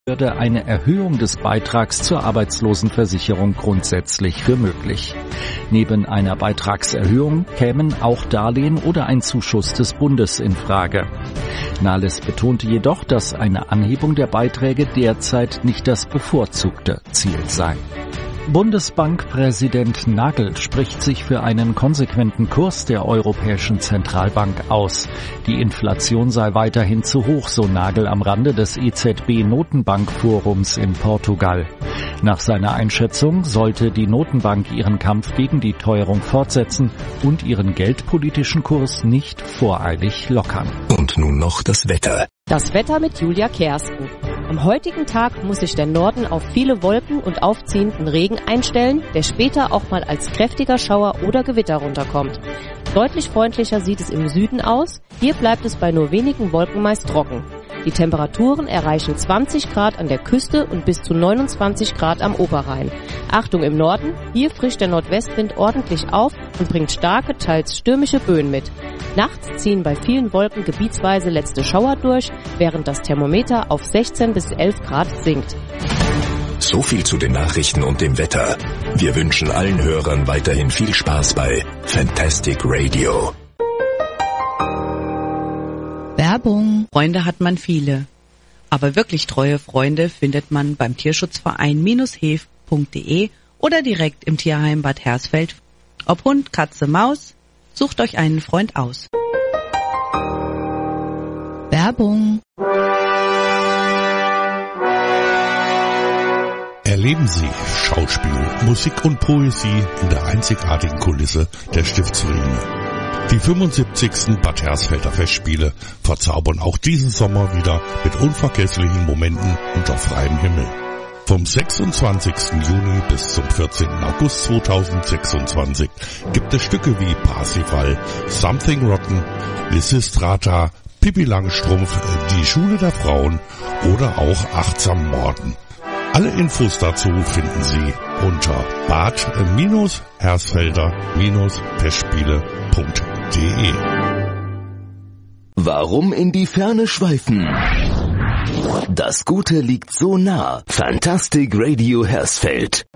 würde eine Erhöhung des Beitrags zur Arbeitslosenversicherung grundsätzlich für möglich. Neben einer Beitragserhöhung kämen auch Darlehen oder ein Zuschuss des Bundes in Frage. Nahles betonte jedoch, dass eine Anhebung der Beiträge derzeit nicht das bevorzugte Ziel sei. Bundesbankpräsident Nagel spricht sich für einen konsequenten Kurs der Europäischen Zentralbank aus. Die Inflation sei weiterhin zu hoch, so Nagel am Rande des EZB-Notenbankforums in Portugal. Nach seiner Einschätzung sollte die Notenbank ihren Kampf gegen die Teuerung fortsetzen und ihren geldpolitischen Kurs nicht voreilig lockern. Und nun noch das Wetter. Das Wetter mit Julia Kersten. Am heutigen Tag muss sich der Norden auf viele Wolken und aufziehenden Regen einstellen, der später auch mal als kräftiger Schauer oder Gewitter runterkommt. Deutlich freundlicher sieht es im Süden aus. Hier bleibt es bei nur wenigen Wolken meist trocken. Die Temperaturen erreichen 20 Grad an der Küste und bis zu 29 Grad am Oberrhein. Achtung im Norden, hier frischt der Nordwestwind ordentlich auf und bringt starke, teils stürmische Böen mit. Nachts ziehen bei vielen Wolken gebietsweise letzte Schauer durch, während das Thermometer auf 16 bis 11 Grad sinkt. So viel zu den Nachrichten und dem Wetter. Wir wünschen allen Hörern weiterhin viel Spaß bei Fantastic Radio. Werbung. Freunde hat man viele. Aber wirklich treue Freunde findet man beim Tierschutzverein-hef.de oder direkt im Tierheim Bad Hersfeld. Ob Hund, Katze, Maus, sucht euch einen Freund aus. Werbung. Erleben Sie Schauspiel, Musik und Poesie in der einzigartigen Kulisse der Stiftsruine. Die 75. Bad Hersfelder Festspiele verzaubern auch diesen Sommer wieder mit unvergesslichen Momenten unter freiem Himmel. Vom 26. Juni bis zum 14. August 2026 gibt es Stücke wie Parsifal, Something Rotten, Lysistrata, Pippi Langstrumpf, Die Schule der Frauen oder auch Achtsam Morden. Alle Infos dazu finden Sie unter bad-hersfelder-festspiele.de. Warum in die Ferne schweifen? Das Gute liegt so nah. Fantastic Radio Hersfeld.